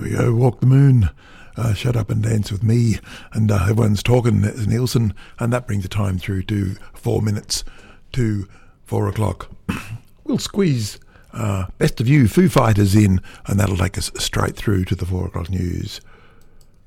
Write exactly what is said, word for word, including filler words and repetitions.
we go, Walk the Moon, uh, Shut Up and Dance with Me, and uh, everyone's talking, there's Nielsen, and that brings the time through to four minutes to four o'clock. We'll squeeze uh, Best of You, Foo Fighters in, and that'll take us straight through to the four o'clock news.